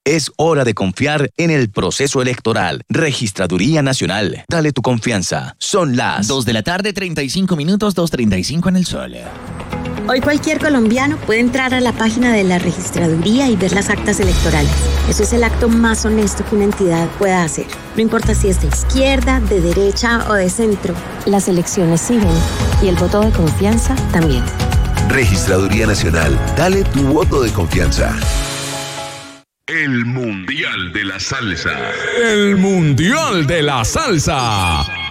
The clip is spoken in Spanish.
Es hora de confiar en el proceso electoral. Registraduría Nacional. Dale tu confianza. Son las 2 de la tarde, 35 minutos, 2:35 en el sol. Hoy cualquier colombiano puede entrar a la página de la registraduría y ver las actas electorales. Eso es el acto más honesto que una entidad pueda hacer. No importa si es de izquierda, de derecha o de centro. Las elecciones siguen y el voto de confianza también. Registraduría Nacional. Dale tu voto de confianza. El Mundial de la Salsa. El Mundial de la Salsa.